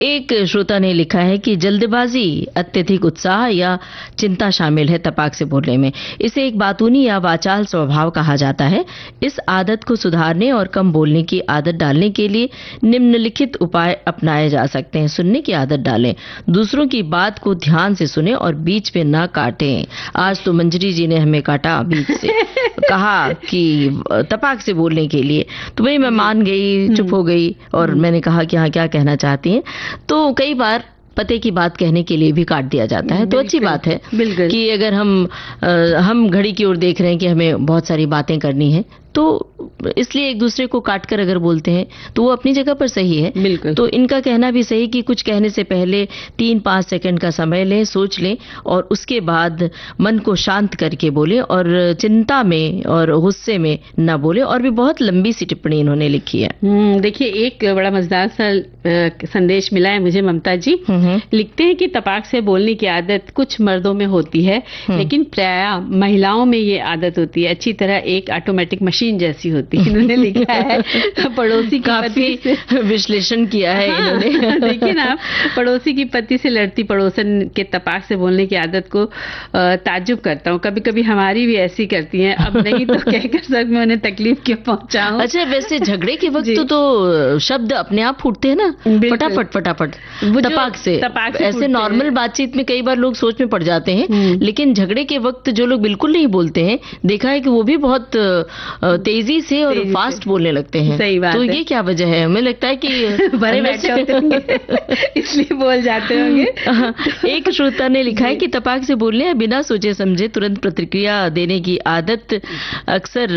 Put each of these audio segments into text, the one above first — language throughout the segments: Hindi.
एक श्रोता ने लिखा है कि जल्दबाजी, अत्यधिक उत्साह या चिंता शामिल है तपाक से बोलने में। इसे एक बातूनी या वाचाल स्वभाव कहा जाता है। इस आदत को सुधारने और कम बोलने की आदत डालने के लिए निम्नलिखित उपाय अपनाए जा सकते हैं। सुनने की आदत डालें, दूसरों की बात को ध्यान से सुने और बीच में न काटें। आज तो मंजरी जी ने हमें काटा बीच से, कहा कि तपाक से बोलने के लिए, तो भाई मैं मान गई, चुप हो गई और मैंने कहा कि हाँ क्या कहना चाहती हैं। तो कई बार पते की बात कहने के लिए भी काट दिया जाता है, तो अच्छी बात है कि अगर हम घड़ी की ओर देख रहे हैं कि हमें बहुत सारी बातें करनी है, तो इसलिए एक दूसरे को काट कर अगर बोलते हैं तो वो अपनी जगह पर सही है। बिल्कुल। तो इनका कहना भी सही कि कुछ कहने से पहले 3-5 सेकंड का समय लें, सोच लें और उसके बाद मन को शांत करके बोलें और चिंता में और गुस्से में न बोलें। और भी बहुत लंबी सी टिप्पणी इन्होंने लिखी है। देखिए, एक बड़ा मजेदार सा संदेश मिला है मुझे। ममता जी लिखते हैं कि तपाक से बोलने की आदत कुछ मर्दों में होती है, लेकिन प्रायः महिलाओं में ये आदत होती है अच्छी तरह एक ऑटोमेटिक मशीन जैसी होती है। इन्होंने लिखा है पड़ोसी की काफी विश्लेषण किया है इन्होंने। देखिए ना, पड़ोसी की पति से लड़ती पड़ोसन के तपाक से बोलने की आदत को ताज्जुब करता हूँ। कभी कभी हमारी भी ऐसी करती हैं। अब नहीं तो कहकर सर मैं उन्हें तकलीफ क्यों पहुंचाऊं। अच्छा, वैसे झगड़े के वक्त तो शब्द अपने आप फूटते हैं ना, फटाफट तपाक से। ऐसे नॉर्मल बातचीत में कई बार लोग सोच में पड़ जाते हैं, लेकिन झगड़े के वक्त जो लोग बिल्कुल नहीं बोलते हैं, देखा है कि वो भी बहुत तेजी से और फास्ट बोलने लगते हैं। सही बात तो है। ये क्या वजह है? हमें लगता है कि भरे बैठे होते होंगे इसलिए बोल जाते होंगे। एक श्रोता ने लिखा है कि तपाक से बोलने या बिना सोचे समझे तुरंत प्रतिक्रिया देने की आदत अक्सर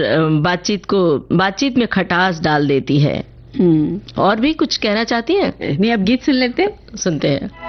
बातचीत में खटास डाल देती है। और भी कुछ कहना चाहती हैं? नहीं, अब गीत सुन लेते हैं। सुनते हैं।